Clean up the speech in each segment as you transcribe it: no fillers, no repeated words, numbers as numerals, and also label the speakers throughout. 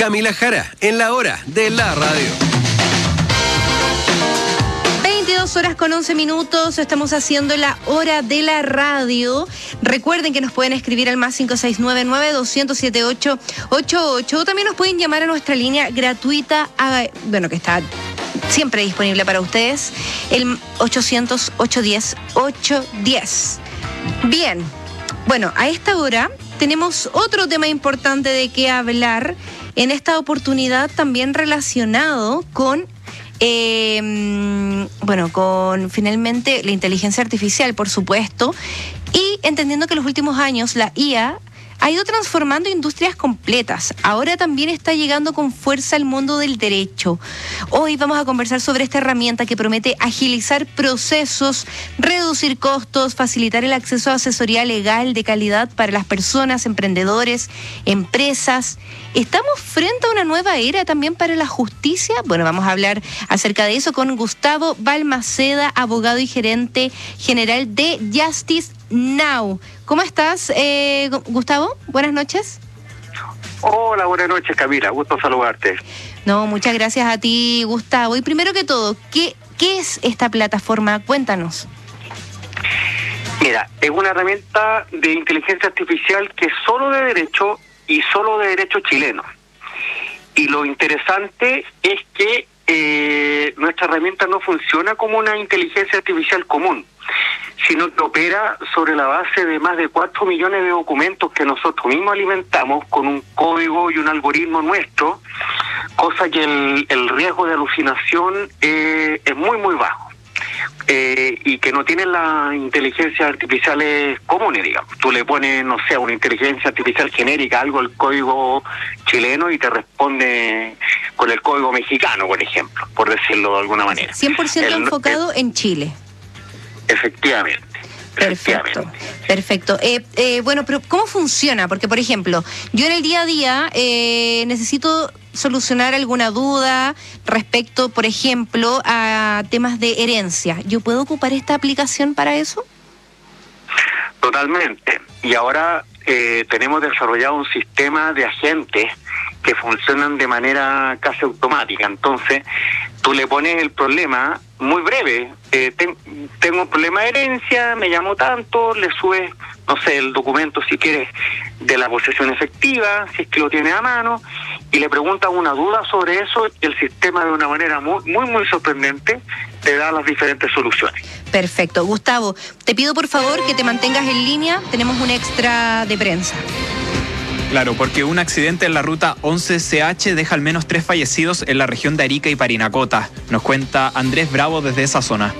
Speaker 1: Camila Jara, en la hora de la radio.
Speaker 2: 22:11, estamos haciendo la hora de la radio. Recuerden que nos pueden escribir al más 569-9207-888. También nos pueden llamar a nuestra línea gratuita, que está siempre disponible para ustedes, el 800-810-810. Bien, bueno, a esta hora tenemos otro tema importante de qué hablar, en esta oportunidad también relacionado con con finalmente la inteligencia artificial, por supuesto, y entendiendo que en los últimos años la IA ha ido transformando industrias completas. Ahora también está llegando con fuerza al mundo del derecho. Hoy vamos a conversar sobre esta herramienta que promete agilizar procesos, reducir costos, facilitar el acceso a asesoría legal de calidad para las personas, emprendedores, empresas. ¿Estamos frente a una nueva era también para la justicia? Bueno, vamos a hablar acerca de eso con Gustavo Balmaceda, abogado y gerente general de Justice Now. ¿Cómo estás, Gustavo? Buenas noches.
Speaker 3: Hola, buenas noches, Camila. Gusto saludarte.
Speaker 2: No, muchas gracias a ti, Gustavo. Y primero que todo, ¿qué es esta plataforma? Cuéntanos.
Speaker 3: Mira, es una herramienta de inteligencia artificial que es solo de derecho y solo de derecho chileno. Y lo interesante es que nuestra herramienta no funciona como una inteligencia artificial común, sino que opera sobre la base de más de 4 millones de documentos que nosotros mismos alimentamos con un código y un algoritmo nuestro, cosa que el riesgo de alucinación es muy, muy bajo. Y que no tienen las inteligencias artificiales comunes, digamos. Tú le pones, no sé, una inteligencia artificial genérica, algo al código chileno y te responde con el código mexicano, por ejemplo, por decirlo de alguna manera.
Speaker 2: 100% enfocado en Chile.
Speaker 3: Efectivamente.
Speaker 2: Perfecto. Bueno, pero ¿cómo funciona? Porque, por ejemplo, yo en el día a día necesito solucionar alguna duda respecto, por ejemplo, a temas de herencia. ¿Yo puedo ocupar esta aplicación para eso?
Speaker 3: Totalmente. Y ahora tenemos desarrollado un sistema de agentes que funcionan de manera casi automática. Entonces, tú le pones el problema muy breve. Tengo un problema de herencia, me llamo tanto, le subes, no sé, el documento, si quieres, de la posesión efectiva, si es que lo tiene a mano, y le preguntas una duda sobre eso, y el sistema, de una manera muy, muy, muy sorprendente, te da las diferentes soluciones.
Speaker 2: Perfecto. Gustavo, te pido por favor que te mantengas en línea, tenemos un extra de prensa.
Speaker 4: Claro, porque un accidente en la ruta 11CH deja al menos 3 fallecidos en la región de Arica y Parinacota. Nos cuenta Andrés Bravo desde esa zona.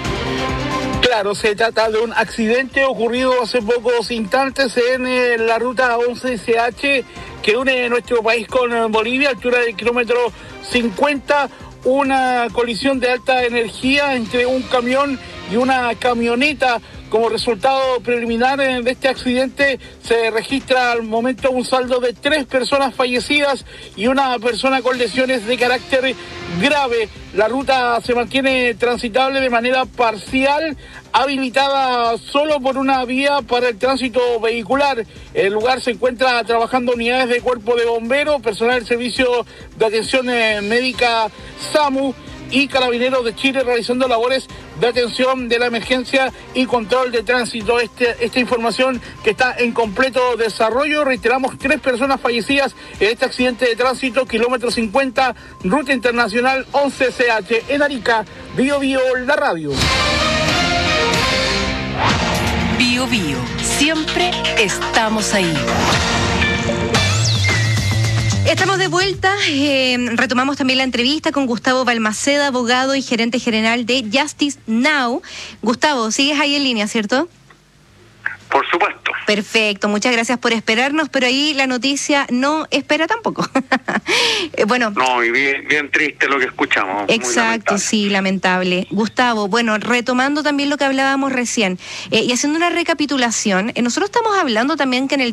Speaker 5: Claro, se trata de un accidente ocurrido hace pocos instantes en la ruta 11CH que une nuestro país con Bolivia, altura del kilómetro 50. Una colisión de alta energía entre un camión y una camioneta. Como resultado preliminar de este accidente se registra al momento un saldo de 3 personas fallecidas y una persona con lesiones de carácter grave. La ruta se mantiene transitable de manera parcial, habilitada solo por una vía para el tránsito vehicular. En el lugar se encuentra trabajando unidades de cuerpo de bomberos, personal del servicio de atención médica SAMU y Carabineros de Chile realizando labores de atención de la emergencia y control de tránsito. Esta información que está en completo desarrollo. Reiteramos, 3 personas fallecidas en este accidente de tránsito, kilómetro 50, ruta internacional 11CH en Arica. Bio Bio, la radio.
Speaker 6: Bio Bio, siempre estamos ahí.
Speaker 2: Estamos de vuelta, retomamos también la entrevista con Gustavo Balmaceda, abogado y gerente general de Justice Now. Gustavo, sigues ahí en línea, ¿cierto?
Speaker 3: Por supuesto.
Speaker 2: Perfecto, muchas gracias por esperarnos, pero ahí la noticia no espera tampoco. Bueno.
Speaker 3: No, y bien triste lo que escuchamos.
Speaker 2: Exacto, sí, lamentable. Gustavo, bueno, retomando también lo que hablábamos recién y haciendo una recapitulación, nosotros estamos hablando también que en el